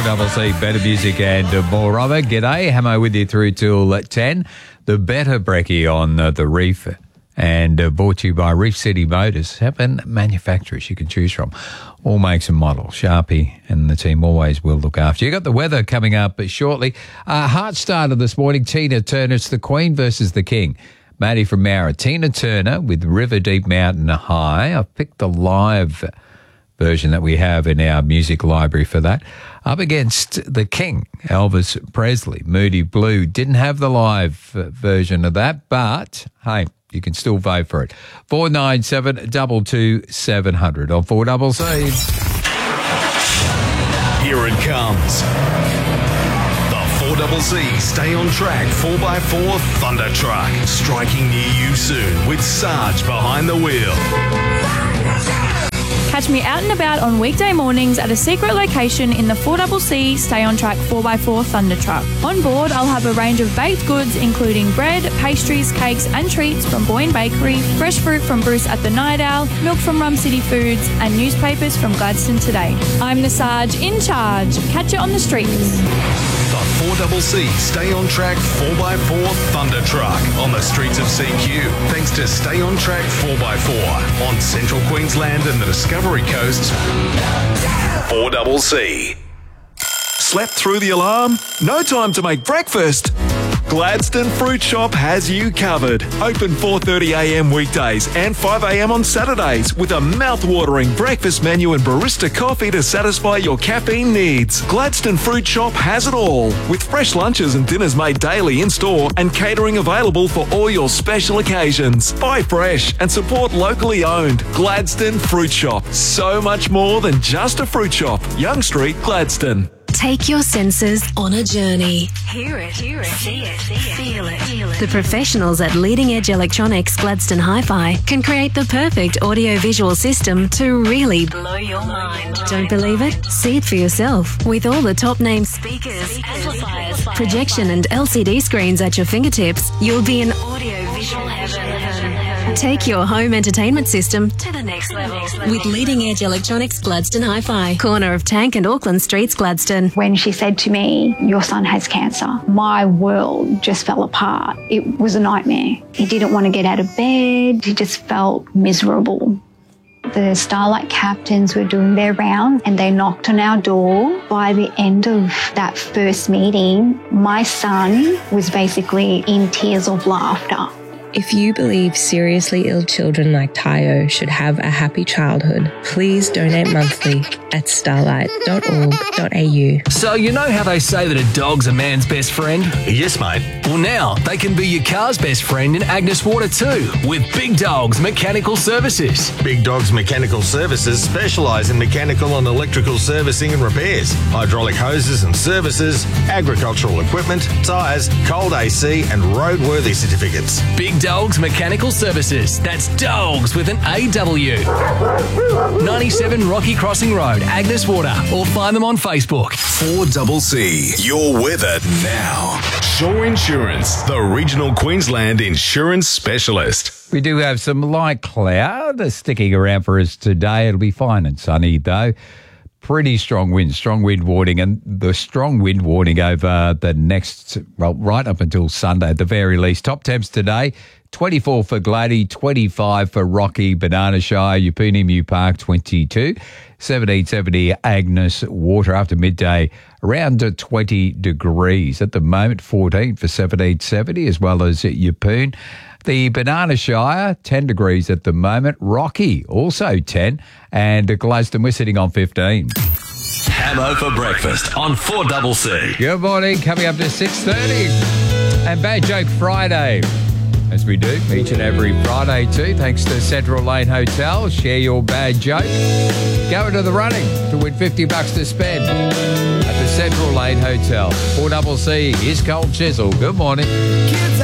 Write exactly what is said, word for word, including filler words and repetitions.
Double C, better music and uh, more of it. G'day, Hamo with you through till uh, ten. The better brekkie on uh, the Reef, and uh, brought to you by Reef City Motors. Seven manufacturers you can choose from, all makes and models. Sharpie and the team always will look after you. Got the weather coming up shortly. Uh, heart starter this morning, Tina Turner. It's the Queen versus the King. Maddie from Mara. Tina Turner with River Deep Mountain High. I've picked the live version that we have in our music library for that. Up against the King, Elvis Presley, Moody Blue. Didn't have the live uh, version of that, but hey, you can still vote for it. four nine seven, two two seven zero zero on four Double C. Here it comes. The four Double C Stay on Track four by four Thunder Truck. Striking near you soon with Sarge behind the wheel. Catch me out and about on weekday mornings at a secret location in the four Double C Stay on Track four by four Thunder Truck. On board, I'll have a range of baked goods including bread, pastries, cakes and treats from Boyne Bakery, fresh fruit from Bruce at the Night Owl, milk from Rum City Foods and newspapers from Gladstone Today. I'm the Sarge in charge. Catch it on the streets. The four Double C Stay on Track four by four Thunder Truck on the streets of C Q. Thanks to Stay on Track four by four on Central Queensland and the Discovery Coast. four Double C. Slept through the alarm? No time to make breakfast? Gladstone Fruit Shop has you covered. Open four thirty a m weekdays and five a m on Saturdays with a mouth-watering breakfast menu and barista coffee to satisfy your caffeine needs. Gladstone Fruit Shop has it all, with fresh lunches and dinners made daily in-store and catering available for all your special occasions. Buy fresh and support locally owned. Gladstone Fruit Shop. So much more than just a fruit shop. Young Street, Gladstone. Take your senses on a journey. Hear it, hear it, see it, see it, feel it, feel it. The professionals at Leading Edge Electronics Gladstone Hi-Fi can create the perfect audio-visual system to really blow your mind. Don't believe it? See it for yourself. With all the top-name speakers, amplifiers, projection and L C D screens at your fingertips, you'll be in audio-visual heaven. Take your home entertainment system to the next level with Leading Edge Electronics Gladstone Hi-Fi, corner of Tank and Auckland Streets, Gladstone. When she said to me, your son has cancer, my world just fell apart. It was a nightmare. He didn't want to get out of bed. He just felt miserable. The Starlight captains were doing their rounds and they knocked on our door. By the end of that first meeting, my son was basically in tears of laughter. If you believe seriously ill children like Tayo should have a happy childhood, please donate monthly at starlight dot org dot a u. So you know how they say that a dog's a man's best friend? Yes, mate. Well, now they can be your car's best friend in Agnes Water too, with Big Dogs Mechanical Services. Big Dogs Mechanical Services specialise in mechanical and electrical servicing and repairs, hydraulic hoses and services, agricultural equipment, tyres, cold A C and roadworthy certificates. Big Dogs Mechanical Services. That's dogs with an A W. ninety-seven Rocky Crossing Road, Agnes Water, or find them on Facebook. four Double C. Your weather now. Shore Insurance, the regional Queensland insurance specialist. We do have some light cloud sticking around for us today. It'll be fine and sunny though. Pretty strong wind, strong wind warning, and the strong wind warning over the next, well, right up until Sunday at the very least. Top temps today, twenty-four for Gladdy, twenty-five for Rocky, Banana Shire, Yupuni Mew Park, twenty-two, seventeen seventy Agnes Water after midday, around twenty degrees. At the moment, fourteen for seventeen seventy as well as Yupun. The Banana Shire, ten degrees at the moment. Rocky, also ten. And Gladstone, we're sitting on fifteen. Hamo for breakfast on four Double C. Good morning, coming up to six thirty. And Bad Joke Friday, as we do each and every Friday too, thanks to Central Lane Hotel. Share your bad joke. Go into the running to win fifty bucks to spend at the Central Lane Hotel. four Double C is Cold Chisel. Good morning. Kids